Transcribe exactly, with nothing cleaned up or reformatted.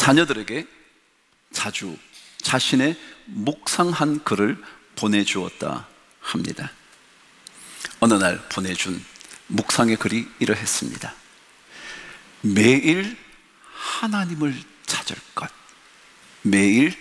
자녀들에게 자주 자신의 묵상한 글을 보내주었다 합니다. 어느 날 보내준 묵상의 글이 이러했습니다. 매일 하나님을 찾을 것, 매일